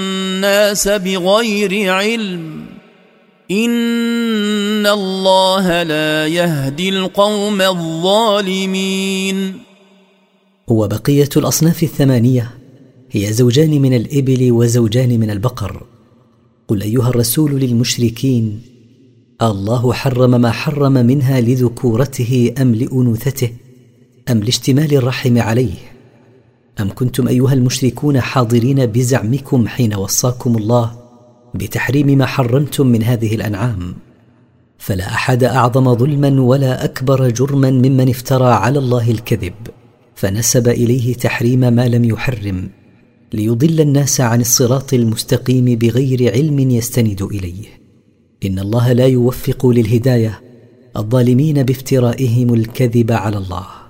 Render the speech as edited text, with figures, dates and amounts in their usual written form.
الناس بغير علم إن الله لا يهدي القوم الظالمين. وبقية الأصناف الثمانية هي زوجان من الإبل وزوجان من البقر. قل أيها الرسول للمشركين: الله حرم ما حرم منها لذكورته أم لأنوثته أم لاشتمال الرحم عليه؟ أم كنتم أيها المشركون حاضرين بزعمكم حين وصاكم الله بتحريم ما حرمتم من هذه الأنعام؟ فلا أحد أعظم ظلما ولا أكبر جرما ممن افترى على الله الكذب فنسب إليه تحريم ما لم يحرم ليضل الناس عن الصراط المستقيم بغير علم يستند إليه. إن الله لا يوفق للهداية الظالمين بافترائهم الكذب على الله.